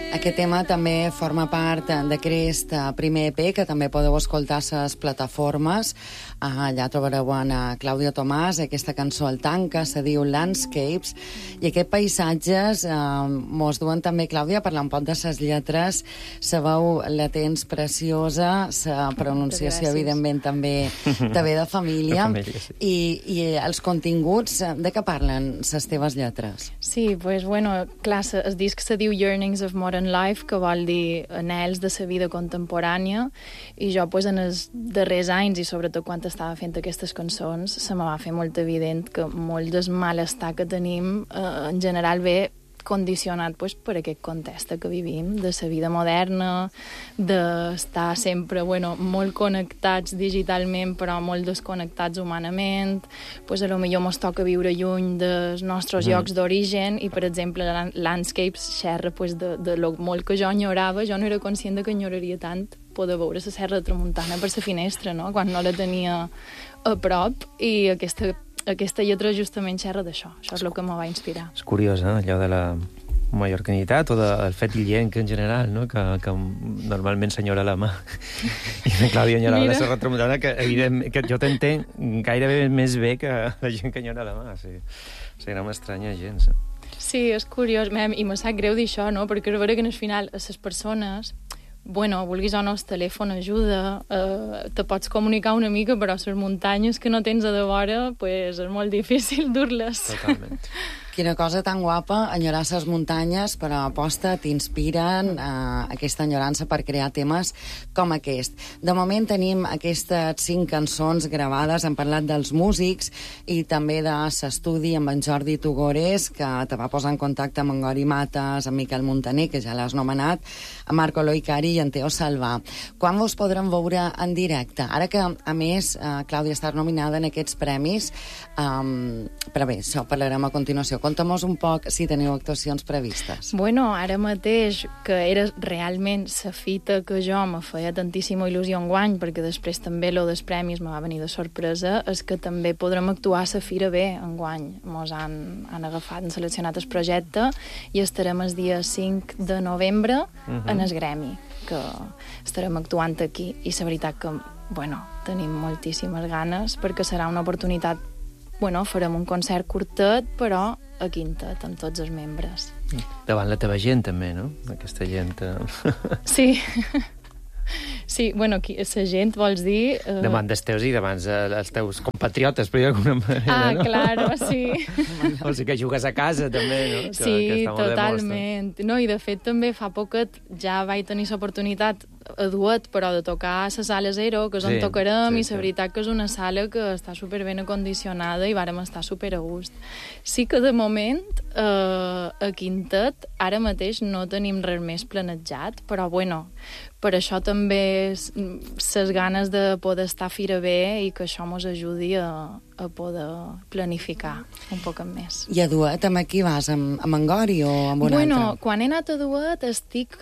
Aquest tema també forma part d'aquest primer EP, que també podeu escoltar a les plataformes. Allà trobareu en Clàudia Tomàs, aquesta cançó El Tanca, se diu Landscapes, i aquests paisatges mos duen també, Clàudia, parlar un poc de les lletres. La veu la tens preciosa, la pronunciació, evidentment, també de família. I els continguts, de què parlen les teves lletres? Sí, doncs, bueno, clar, el disc se diu Yearnings of Modern Life, que vol dir anhels de la vida contemporània, i jo, pues, en els darrers anys, i sobretot quan estava fent aquestes cançons, se me va fer molt evident que molt del malestar que tenim en general ve condicionat, pues, per aquest context que vivim, de la vida moderna, d'estar sempre, bueno, molt connectats digitalment, però molt desconnectats humanament. Pues, a lo millor mos toca viure lluny dels nostres llocs d'origen, i, per exemple, Landscapes xerra, pues, de lo molt que jo enyorava. Jo no era conscient de que enyoraria tant poder veure la Serra de Tramuntana per la finestra, no?, quan no la tenia a prop, i aquesta lletra justament xerra d'això. Això és el que me va inspirar. És curiós, allò de la mallorquinitat o del fet illenc en general, no?, que normalment s'enyora la mà. I la Clàudia enyorava la Serra de Tramuntana, que evidentment que jo t'entenc gairebé més bé que la gent que enyora la mà. O sigui, no m'estranya gens. Sí, és curiós, i me sap greu dir això, no?, perquè és vera que al final a les persones, bueno, vulguis o no, el telèfon ajuda, te pots comunicar una mica, però les muntanyes que no tens a de vora, pues, és molt difícil dur-les. Totalment. Quina cosa tan guapa, enyorar les muntanyes, però aposta, t'inspiren aquesta enyorança per crear temes com aquest. De moment tenim aquestes 5 cançons gravades, hem parlat dels músics i també de l'estudi amb en Jordi Tugores, que te va posar en contacte amb en Gori Matas, amb Miquel Montaner, que ja l'has nomenat, amb Marco Loicari i en Teo Salvà. Quan vos podrem veure en directe? Ara que, a més, Clàudia, estàs nominada en aquests premis, però bé, això parlarem a continuació. Conta'm-nos un poc si teniu actuacions previstes. Bueno, ara mateix, que era realment la fita que jo me feia tantíssima il·lusió enguany, perquè després també lo dels premis me va venir de sorpresa, és que també podrem actuar a la Fira B enguany. Mos han agafat, han seleccionat el projecte i estarem el dia 5 de novembre en el Gremi, que estarem actuant aquí. I la veritat que, bueno, tenim moltíssimes ganes, perquè serà una oportunitat. Bueno, farem un concert curtet, però a quintet, amb tots els membres. Davant la teva gent, també, no? Aquesta gent... Sí. Sí, bueno, la gent, vols dir... Davant dels teus i davant dels teus compatriotes, però d'alguna manera, no? Claro, sí. O sigui que jugues a casa, també, no? Sí, totalment. No, i de fet també fa poquet ja vaig tenir l'oportunitat a duet, però de tocar a la sala Zero, que és on tocarem, i la veritat que és una sala que està superben acondicionada i vàrem estar super a gust. Sí que de moment a quintet ara mateix no tenim res més planejat, però bueno, per això també les ganes de poder estar a Fira B i que això mos ajudi a poder planificar un poc més. I a duet amb qui vas? Amb en Gori o amb un altre? Bueno, quan he anat a duet estic...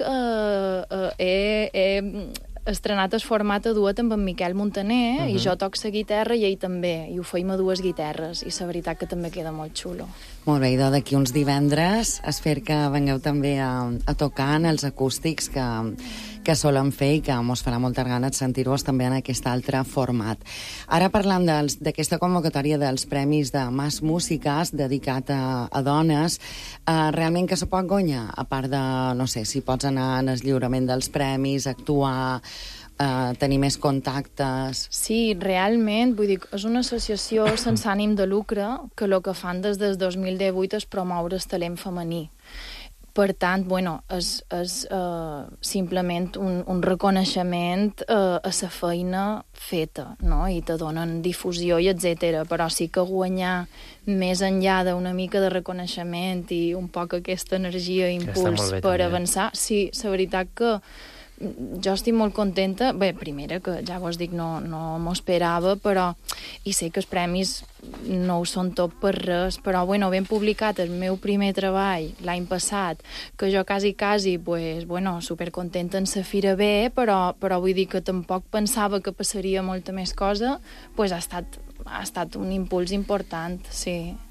he estrenat el format a duet amb en Miquel Montaner, i jo toc la guitarra i ell també, i ho feim a 2 guitarres, i la veritat que també queda molt xulo. Molt bé, i d'aquí uns divendres espero que vengueu també a tocar en els acústics que solen fer i que mos farà moltes ganes sentir-vos també en aquest altre format. Ara parlant d'aquesta convocatòria dels Premis de Mas Músiques dedicat a dones, realment que se pot guanyar? A part de, no sé, si pots anar en el lliurament dels premis, actuar, tenir més contactes... Sí, realment, vull dir, és una associació sense ànim de lucre que el que fan des del 2018 és promoure el talent femení. Per tant, bueno, és simplement un reconeixement a la feina feta, no? I te donen difusió i etc. Però sí que guanyar més enllà d'una mica de reconeixement i un poc aquesta energia i impuls per avançar, sí, la veritat que jo estic molt contenta. Bé, primera, que ja vos dic, no m'ho esperava, però i sé que els premis no ho són tot per res, però bueno, ben publicat el meu primer treball l'any passat, que jo quasi, pues, bueno, supercontenta en la Fira B, però vull dir que tampoc pensava que passaria molta més cosa, pues ha estat un impuls important, sí.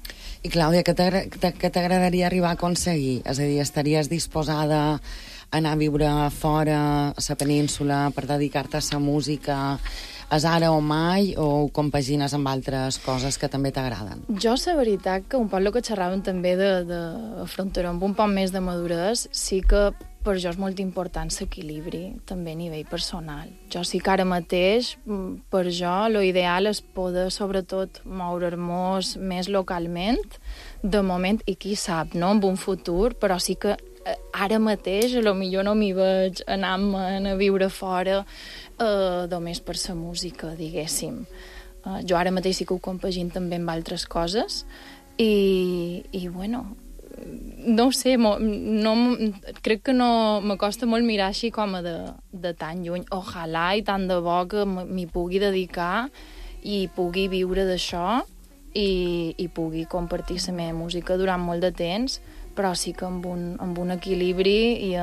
I, Clàudia, què t'agradaria arribar a aconseguir? És a dir, estaries disposada a anar a viure fora, a la península, per dedicar-te a la música? És ara o mai, o ho compagines amb altres coses que també t'agraden? Jo, la veritat, que un poc el que xerràvem també d'afrontar amb un poc més de maduresa, sí que per jo és molt important l'equilibri, també a nivell personal. Jo sí que ara mateix, per jo, l'ideal és poder, sobretot, moure'ns més localment, de moment, i qui sap, no?, en un futur, però sí que ara mateix, potser no m'hi veig anant-me'n a viure fora, només per la música, diguéssim. Jo ara mateix sí que ho compagino també amb altres coses, i bueno, no ho sé, crec que no m'acosta molt mirar així com de tan lluny. Ojalà i tant de bo que m'hi pugui dedicar i pugui viure d'això i pugui compartir la meva música durant molt de temps, però sí que amb un equilibri i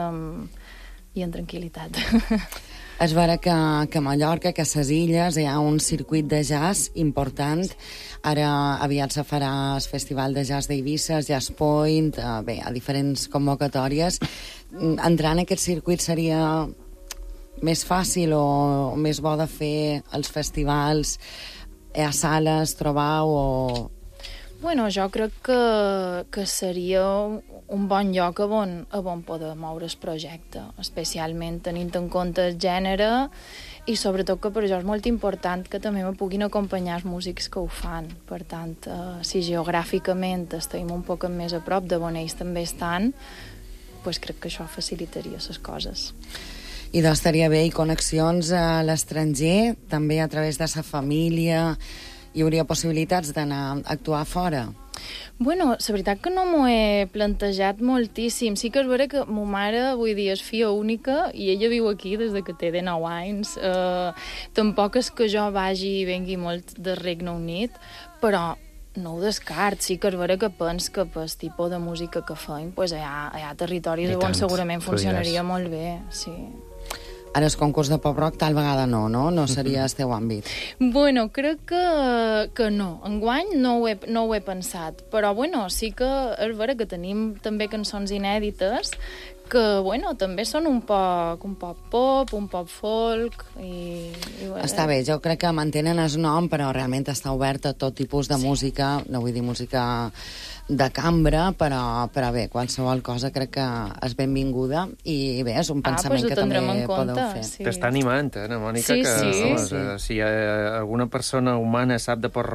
en tranquil·litat. És vera que a Mallorca, que a les illes, hi ha un circuit de jazz important. Ara aviat se farà el Festival de Jazz d'Eivissa, Jazz Point, bé, a diferents convocatòries. Entrar en aquest circuit seria més fàcil o més bo de fer els festivals? Hi ha sales, trobau o...? Bueno, jo crec que seria un bon lloc on poder moure el projecte, especialment tenint en compte el gènere i sobretot que per jo és molt important que també me puguin acompanyar els músics que ho fan. Per tant, si geogràficament estem un poc més a prop de on ells també estan, doncs crec que això facilitaria les coses. I doncs estaria bé, i connexions a l'estranger, també a través de la família. Hi hauria possibilitats d'anar a actuar fora? Bueno, la veritat que no m'ho he plantejat moltíssim. Sí que és vera que ma mare, vull dir, és filla única i ella viu aquí des que té 19 anys. Tampoc és que jo vagi i vengui molt del Regne Unit, però no ho descart. Sí que és vera que pens que pel tipus de música que feim hi ha territoris on segurament funcionaria molt bé, sí. Ara el concurs de pop-rock tal vegada no seria el teu àmbit. Bueno, crec que no. Enguany no ho he pensat, però bueno, sí que és vera que tenim també cançons inèdites que, bueno, també són un poc pop, un poc folk i Està bé, jo crec que mantenen el nom, però realment està obert a tot tipus de música, no vull dir música de cambra, però bé, qualsevol cosa crec que és benvinguda i bé, és un pensament que també podeu fer. Sí. T'està animant, Mònica? Sí. Si alguna persona humana sap de